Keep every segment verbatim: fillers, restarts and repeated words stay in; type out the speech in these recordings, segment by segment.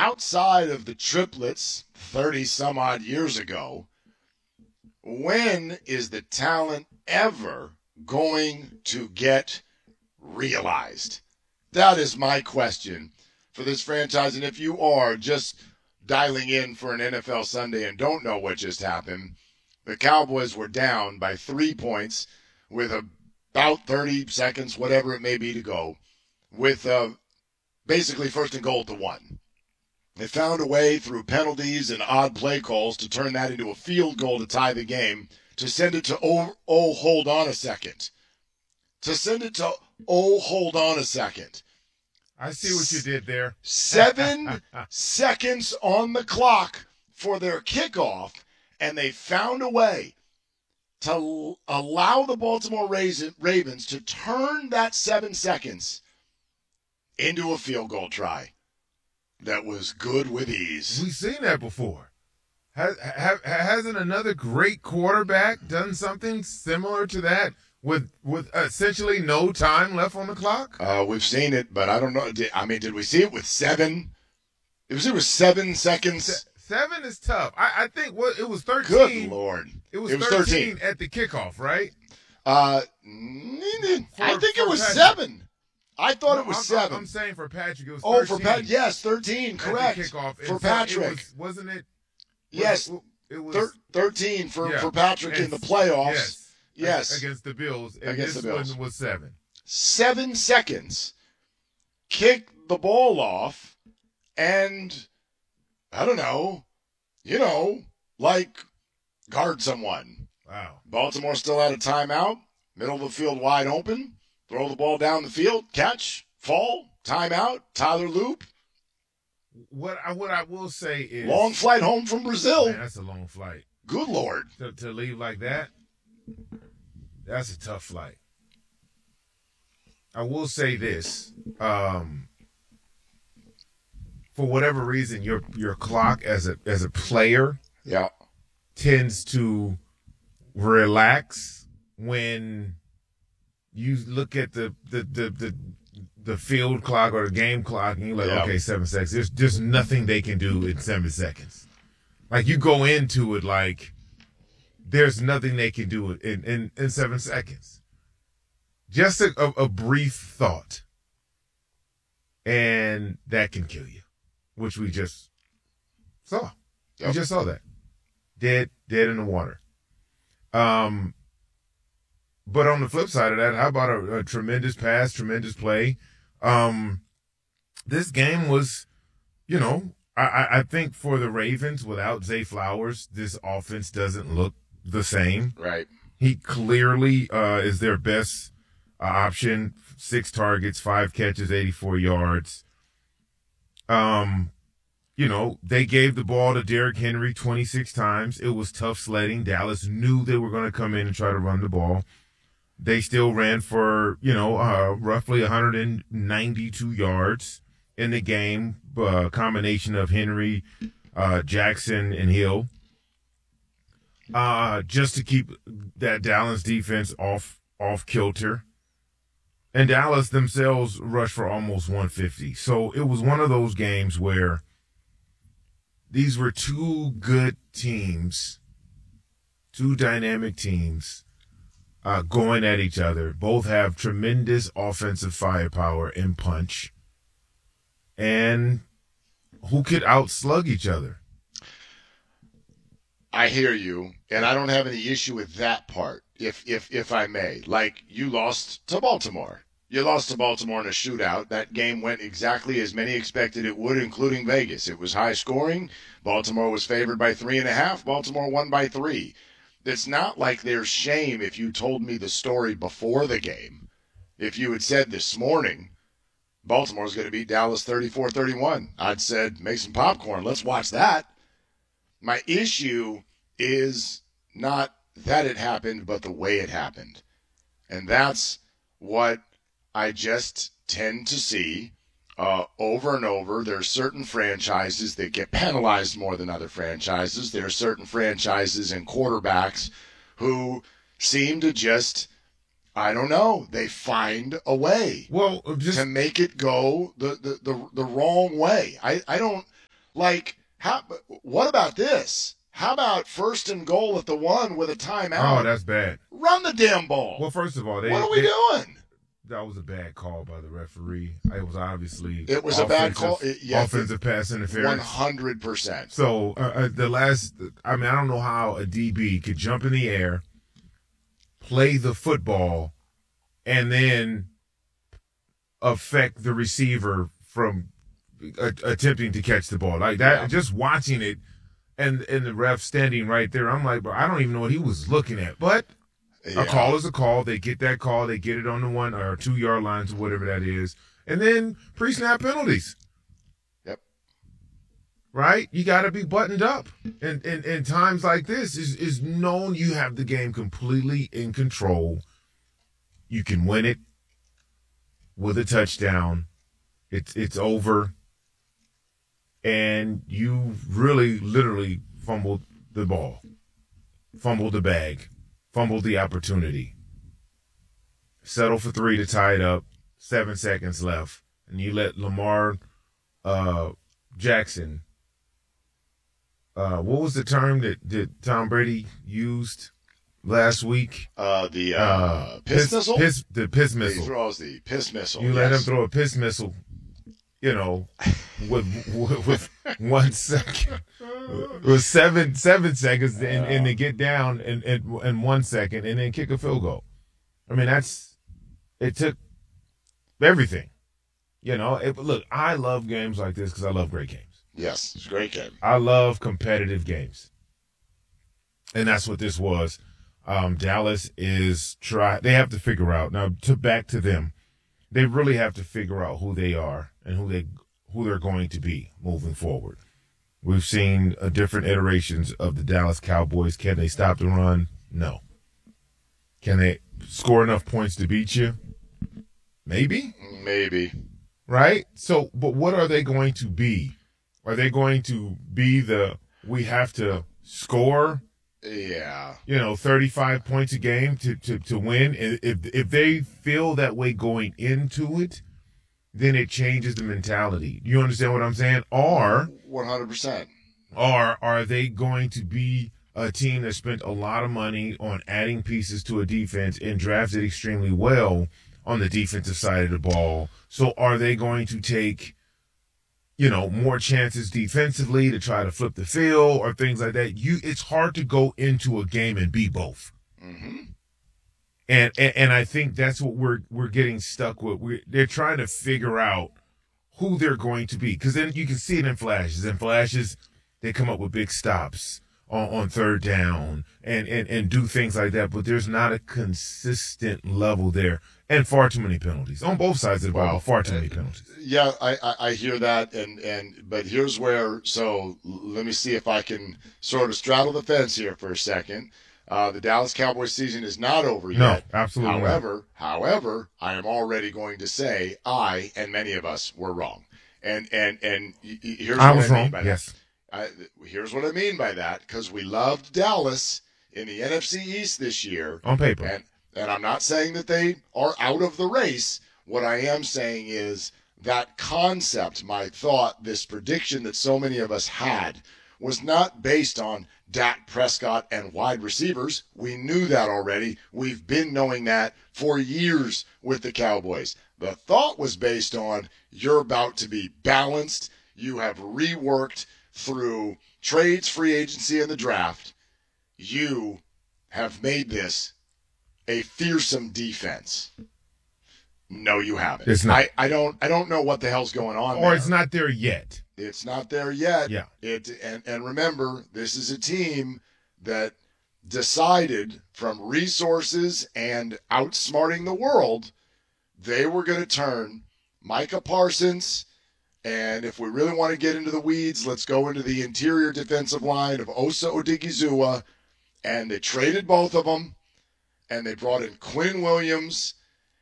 outside of the triplets thirty some odd years ago, when is the talent ever going to get realized? That is my question for this franchise. And if you are just dialing in for an N F L Sunday and don't know what just happened, the Cowboys were down by three points with about thirty seconds, whatever it may be, to go, with uh, basically first and goal at the one. They found a way through penalties and odd play calls to turn that into a field goal to tie the game, to send it to, oh, oh hold on a second. To send it to, oh, hold on a second. I see what you did there. Seven seconds on the clock for their kickoff, and they found a way to l- allow the Baltimore Ravens to turn that seven seconds into a field goal try that was good with ease. We've seen that before. Has, have, hasn't another great quarterback done something similar to that with with essentially no time left on the clock? Uh, we've seen it, but I don't know. Did, I mean, did we see it with seven? It was it was seven seconds. Se- seven is tough. I, I think what it was thirteen. Good Lord. It was, it was thirteen, thirteen at the kickoff, right? Uh, I think it was seven. I thought no, it was I'm, seven. I'm saying for Patrick, it was oh, thirteen. for Patrick, yes, thirteen, correct. Kickoff. For so Patrick. It was, wasn't it? Yes, it, it was thir- thirteen for, yeah, for Patrick in the playoffs. Yes, yes. against the Bills. And Against this the Bills. one was seven. Seven seconds. Kick the ball off, and I don't know, you know, like guard someone. Wow. Baltimore still had a timeout. Middle of the field wide open. Throw the ball down the field. Catch. Fall. Timeout. Tyler Loop. What I what I will say is Long flight home from Brazil. Man, that's a long flight. Good Lord. To, to leave like that, that's a tough flight. I will say this. Um, for whatever reason, your your clock as a as a player yeah. tends to relax when you look at the the the, the the field clock or the game clock, and you're like, yeah. okay, seven seconds. There's there's nothing they can do in seven seconds. Like, you go into it like there's nothing they can do in, in, in seven seconds. Just a, a, a brief thought, and that can kill you, which we just saw. Yep. We just saw that. Dead, dead in the water. Um, but on the flip side of that, how about a, a tremendous pass, tremendous play? Um, this game was, you know, I, I think for the Ravens, without Zay Flowers, this offense doesn't look the same. Right. He clearly uh, is their best uh, option. Six targets, five catches, eighty-four yards. Um, you know, they gave the ball to Derrick Henry twenty-six times. It was tough sledding. Dallas knew they were going to come in and try to run the ball. They still ran for, you know, uh, roughly one hundred ninety-two yards in the game, a uh, combination of Henry, uh, Jackson, and Hill, uh, just to keep that Dallas defense off off kilter. And Dallas themselves rushed for almost one fifty. So it was one of those games where these were two good teams, two dynamic teams, Uh, going at each other. Both have tremendous offensive firepower and punch. And who could outslug each other? I hear you, and I don't have any issue with that part, if if if I may. Like, you lost to Baltimore. You lost to Baltimore in a shootout. That game went exactly as many expected it would, including Vegas. It was high scoring. Baltimore was favored by three and a half. Baltimore won by three. It's not like there's shame if you told me the story before the game. If you had said this morning, Baltimore's going to beat Dallas thirty-four thirty-one, I'd said, make some popcorn. Let's watch that. My issue is not that it happened, but the way it happened. And that's what I just tend to see uh, over and over. There are certain franchises that get penalized more than other franchises. There are certain franchises and quarterbacks who seem to just, I don't know, they find a way well, just, to make it go the, the, the, the wrong way. I, I don't Like, how? What about this? How about first and goal at the one with a timeout? Oh, that's bad. Run the damn ball. Well, first of all, they, what are we they, doing? That was a bad call by the referee. It was obviously it was a bad call. It, yeah, offensive pass interference. One hundred percent. So uh, uh, the last, I mean, I don't know how a D B could jump in the air, play the football, and then affect the receiver from uh, attempting to catch the ball like that. Yeah. Just watching it, and and the ref standing right there, I'm like, bro, I don't even know what he was looking at, but. Yeah. A call is a call. They get that call. They get it on the one or two yard lines or whatever that is. And then pre-snap penalties. Yep. Right? You got to be buttoned up. And in, in, in times like this, is is known you have the game completely in control. You can win it with a touchdown. It's it's over. And you really, literally fumbled the ball. Fumbled the bag. Fumbled the opportunity. Settle for three to tie it up. Seven seconds left. And you let Lamar uh, Jackson, uh, what was the term that, that Tom Brady used last week? Uh, the uh, uh, piss, piss missile? Piss, the piss missile. He throws the piss missile. You yes. let him throw a piss missile, you know, with, with, with one second. It was seven seven seconds and, and to get down in, in, in one second and then kick a field goal. I mean, that's it took everything. You know, it, look, I love games like this because I love great games. Yes, it's a great game. I love competitive games. And that's what this was. Um, Dallas is try. They have to figure out now. To back to them, they really have to figure out who they are and who they who they're going to be moving forward. We've seen uh, different iterations of the Dallas Cowboys. Can they stop the run? No. Can they score enough points to beat you? Maybe. Maybe. Right? So, but what are they going to be? Are they going to be the we have to score? Yeah. You know, thirty-five points a game to, to, to win? If, if they feel that way going into it, then it changes the mentality. You understand what I'm saying? Or one hundred percent. Or are they going to be a team that spent a lot of money on adding pieces to a defense and drafted extremely well on the defensive side of the ball? So are they going to take, you know, more chances defensively to try to flip the field or things like that? You, it's hard to go into a game and be both. Mm-hmm. And, and and I think that's what we're we're getting stuck with. We're, they're trying to figure out who they're going to be, because then you can see it in flashes. In flashes, they come up with big stops on, on third down and, and, and do things like that. But there's not a consistent level there, and far too many penalties on both sides of the ball. Wow. Far too many penalties. Yeah, I, I, I hear that, and, and but here's where. So let me see if I can sort of straddle the fence here for a second. Uh, the Dallas Cowboys season is not over yet. No, absolutely However, not. however, I am already going to say I and many of us were wrong. And and and here's I what was I mean wrong. by yes. that. I, here's what I mean by that, because we loved Dallas in the N F C East this year. On paper. And and I'm not saying that they are out of the race. What I am saying is that concept, my thought, this prediction that so many of us had, was not based on Dak Prescott and wide receivers. We knew that already. We've been knowing that for years with the Cowboys. The thought was based on you're about to be balanced. You have reworked through trades, free agency, and the draft. You have made this a fearsome defense. No, you haven't. It's not. I, I don't I don't know what the hell's going on Or there. it's not there yet. It's not there yet. Yeah. It and, and remember, this is a team that decided from resources and outsmarting the world, they were going to turn Micah Parsons, and if we really want to get into the weeds, let's go into the interior defensive line of Osa Odigizua, and they traded both of them, and they brought in Quinn Williams,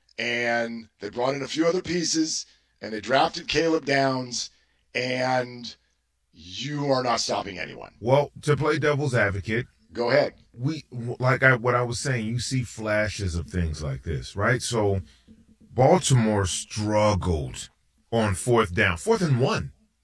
and they brought in a few other pieces, and they drafted Caleb Downs, and you are not stopping anyone. Well, to play devil's advocate, go ahead. We like I what I was saying, you see flashes of things like this, right? So Baltimore struggled on fourth down, fourth and one.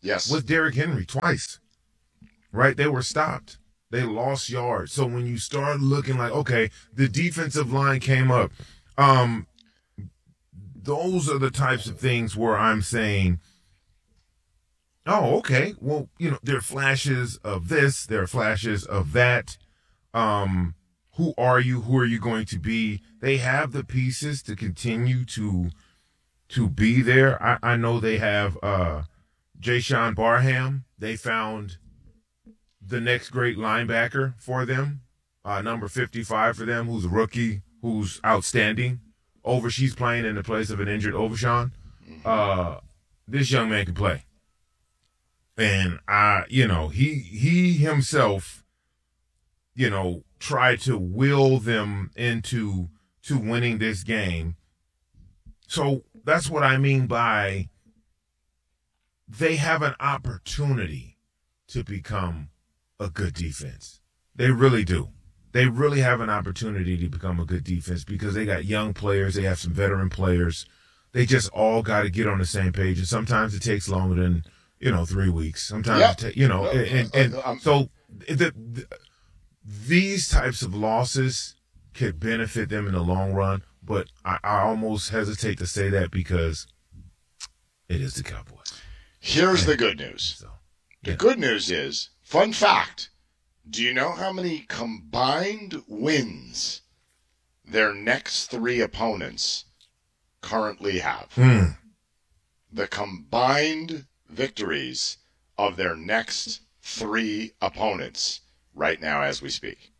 Yes. with Derrick Henry twice, right? They were stopped. They lost yards. So when you start looking like, okay, the defensive line came up, um, those are the types of things where I'm saying, oh, okay, well, you know, there are flashes of this, there are flashes of that. Um, who are you? Who are you going to be? They have the pieces to continue to to be there. I, I know they have uh, Jayshon Barham. They found the next great linebacker for them, uh, number fifty-five for them, who's a rookie, who's outstanding. Over, she's playing in the place of an injured Overshawn. Uh, this young man can play, and I, you know, he he himself, you know, tried to will them into to winning this game. So that's what I mean by they have an opportunity to become a good defense. They really do. They really have an opportunity to become a good defense because they got young players. They have some veteran players. They just all got to get on the same page. And sometimes it takes longer than, you know, three weeks. Sometimes, Yep. it ta- you know, and, and, and so the, the, these types of losses could benefit them in the long run. But I, I almost hesitate to say that because it is the Cowboys. Here's the good news. So, The yeah. good news is, fun fact, do you know how many combined wins their next three opponents currently have? Mm. The combined victories of their next three opponents right now as we speak.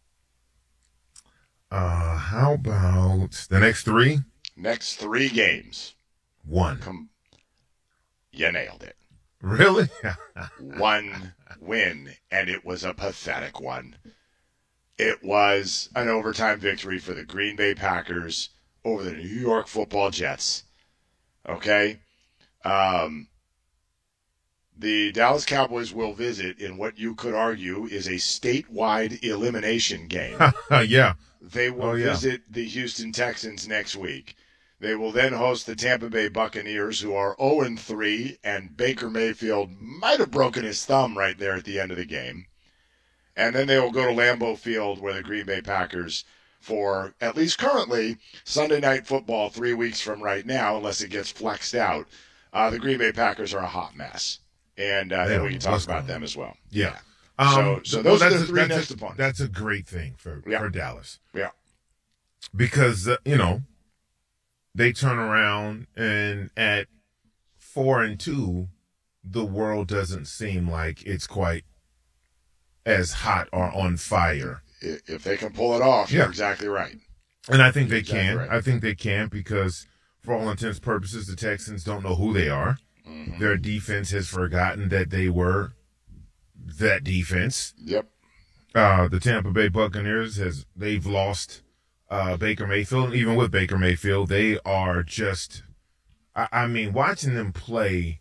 Uh, how about the next three? Next three games. One. Com- you nailed it. Really? One win, and it was a pathetic one. It was an overtime victory for the Green Bay Packers over the New York Football Jets. Okay? Um, the Dallas Cowboys will visit in what you could argue is a statewide elimination game. Yeah. They will Oh, yeah. visit the Houston Texans next week. They will then host the Tampa Bay Buccaneers, who are oh and three, and Baker Mayfield might have broken his thumb right there at the end of the game. And then they will go to Lambeau Field, where the Green Bay Packers, for at least currently, Sunday Night Football three weeks from right now, unless it gets flexed out, uh, the Green Bay Packers are a hot mess. And uh, then Yeah, we can talk what's about going them on? as well. Yeah. So- Um, so well, those are that's the a- three that's next a, opponents. That's a great thing for, Yeah. for Dallas Yeah. because, uh, you know, they turn around and at four and two, the world doesn't seem like it's quite as hot or on fire. I- If they can pull it off, Yeah. you're exactly right. And I think You're they exactly can. right. I think they can because, for all intents and purposes, the Texans don't know who they are. Mm-hmm. Their defense has forgotten that they were that defense. Yep. Uh, the Tampa Bay Buccaneers has they've lost uh, Baker Mayfield. And even with Baker Mayfield, they are just. I, I mean, watching them play.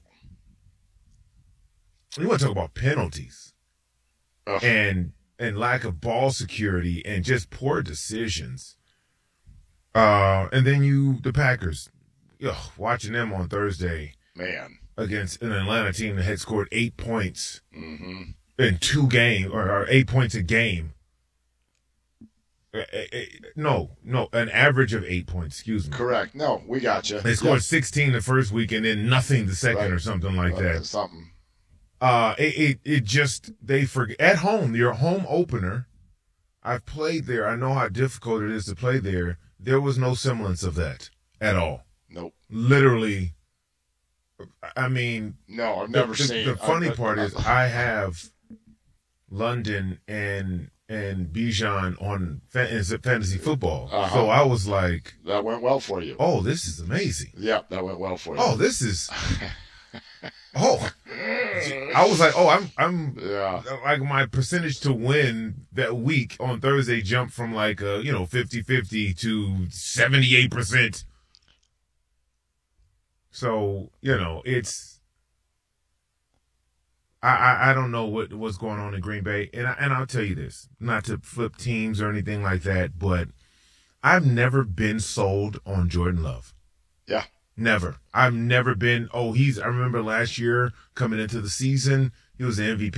You want to talk about penalties Ugh. and and lack of ball security and just poor decisions. Uh, and then you, the Packers, ugh, watching them on Thursday Man. against an Atlanta team that had scored eight points Mm-hmm. in two games, or, or eight points a game. Uh, uh, uh, No, no, an average of eight points, excuse me. Correct. No, we got you. They scored sixteen the first week and then nothing the second Right. or something like that. Something. Uh, it, it, it just, they forget, at home, your home opener, I've played there, I know how difficult it is to play there. There was no semblance of that at all. Nope. Literally, I mean, No, I've the- never the, seen. the funny I- part I- is I have London and and Bijan on fan- is it fantasy football. Uh-huh. So I was like, that went well for you. oh, this is amazing. Yep, that went well for you. Oh, this is oh. I was like, oh, I'm I'm Yeah. like my percentage to win that week on Thursday jumped from like uh, you know, fifty-fifty to seventy-eight percent. So, you know, it's I, I, I don't know what what's going on in Green Bay, and I, and I'll tell you this, not to flip teams or anything like that, but I've never been sold on Jordan Love. Yeah. Never. I've never been, oh, he's, I remember last year coming into the season, he was the M V P